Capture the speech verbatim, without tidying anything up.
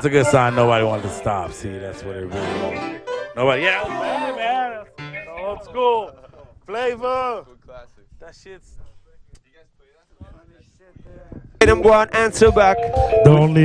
That's a good sign. Nobody wanted to stop. See, that's what it really was. Nobody. Yeah, that was bad, man. That's old school flavor. That shit's. Them go and answer back. Don't leave.